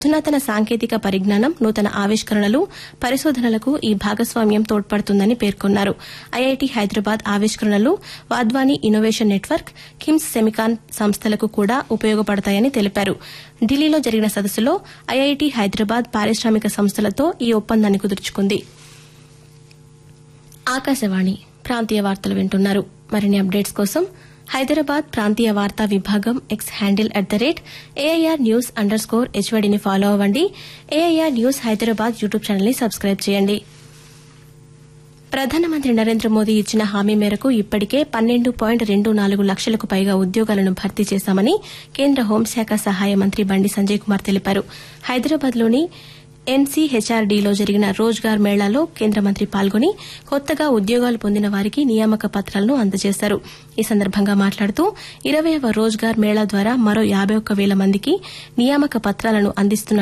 అధునాతన సాంకేతిక పరిజ్ఞానం, నూతన ఆవిష్కరణలు, పరిశోధనలకు ఈ భాగస్వామ్యం తోడ్పడుతుందని పేర్కొన్నారు. ఐఐటి హైదరాబాద్ ఆవిష్కరణలు Wadhwani innovation network, KIMS SEMICON సంస్థలకు కూడా ఉపయోగపడతాయని తెలిపారు. ఢిల్లీలో జరిగిన సదస్సులో ఐఐటి హైదరాబాద్ పారిశ్రామిక సంస్థలతో ఈ ఒప్పందాన్ని కుదుర్చుకుంది. ఆకాశవాణి ప్రాంతీయ వార్తలు వింటున్నారు. మరిన్ని అప్డేట్స్ కోసం హైదరాబాద్ ప్రాంతీయ వార్తా విభాగం ఎక్స్ హ్యాండిల్ @AIR News_HYDని ఫాలో అవ్వండి. AIR న్యూస్ హైదరాబాద్ యూట్యూబ్ ఛానల్ని సబ్స్క్రైబ్ చేయండి. ప్రధానమంత్రి నరేంద్ర మోదీ ఇచ్చిన హామీ మేరకు ఇప్పటికే 12.24 లక్షలకు పైగా ఉద్యోగాలను భర్తీ చేశామని కేంద్ర హోంశాఖ సహాయ మంత్రి బండి సంజయ్ కుమార్ తెలిపారు. హైదరాబాద్లోని NCHRDలో జరిగిన రోజ్గార్ మేళాలో కేంద్ర మంత్రి పాల్గొని కొత్తగా ఉద్యోగాలు పొందిన వారికి నియామక పత్రాలను అందజేశారు. ఈ సందర్భంగా మాట్లాడుతూ 20వ రోజ్గార్ మేళా ద్వారా మరో 51,000 మందికి నియామక పత్రాలను అందిస్తున్న